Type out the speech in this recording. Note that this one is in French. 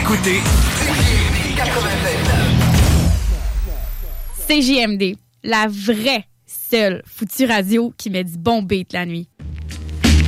écoutez CJMD, la vraie seule foutue radio qui met du bon beat la nuit.